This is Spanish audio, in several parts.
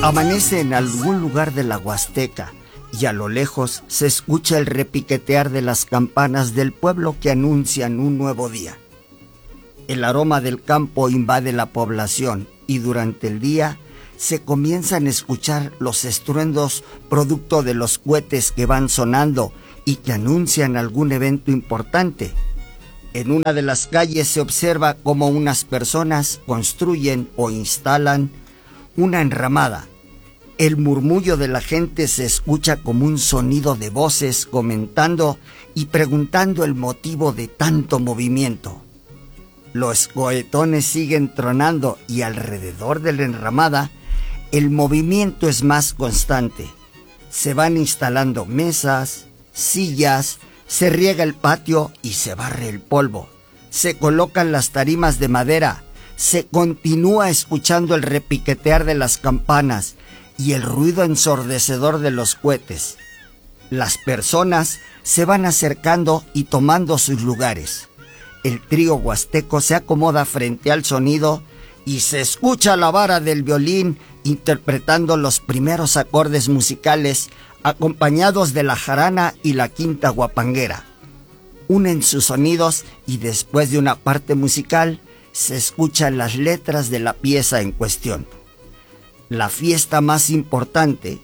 Amanece en algún lugar de la Huasteca y a lo lejos se escucha el repiquetear de las campanas del pueblo que anuncian un nuevo día. El aroma del campo invade la población y durante el día se comienzan a escuchar los estruendos producto de los cohetes que van sonando y que anuncian algún evento importante. En una de las calles se observa cómo unas personas construyen o instalan una enramada. El murmullo de la gente se escucha como un sonido de voces comentando y preguntando el motivo de tanto movimiento. Los cohetones siguen tronando y alrededor de la enramada el movimiento es más constante. Se van instalando mesas, sillas, se riega el patio y se barre el polvo. Se colocan las tarimas de madera, se continúa escuchando el repiquetear de las campanas y el ruido ensordecedor de los cohetes. Las personas se van acercando y tomando sus lugares. El trío huasteco se acomoda frente al sonido y se escucha la vara del violín interpretando los primeros acordes musicales acompañados de la jarana y la quinta guapanguera. Unen sus sonidos y después de una parte musical se escuchan las letras de la pieza en cuestión. La fiesta más importante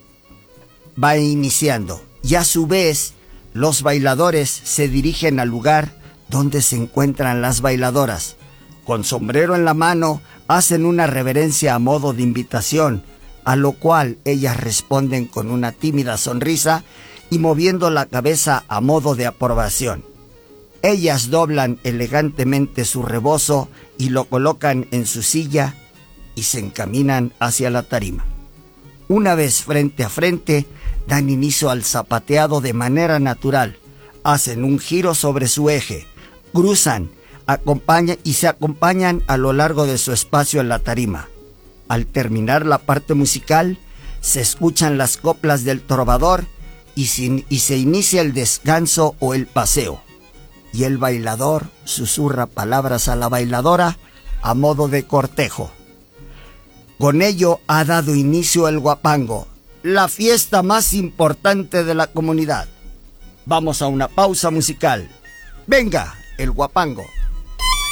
va iniciando y a su vez los bailadores se dirigen al lugar donde se encuentran las bailadoras. Con sombrero en la mano hacen una reverencia a modo de invitación, a lo cual ellas responden con una tímida sonrisa y moviendo la cabeza a modo de aprobación. Ellas doblan elegantemente su rebozo y lo colocan en su silla y se encaminan hacia la tarima. Una vez frente a frente, dan inicio al zapateado de manera natural. Hacen un giro sobre su eje, cruzan, y se acompañan a lo largo de su espacio en la tarima. Al terminar la parte musical, se escuchan las coplas del trovador y se inicia el descanso o el paseo. Y el bailador susurra palabras a la bailadora a modo de cortejo. Con ello ha dado inicio el guapango, la fiesta más importante de la comunidad. Vamos a una pausa musical. ¡Venga, el guapango!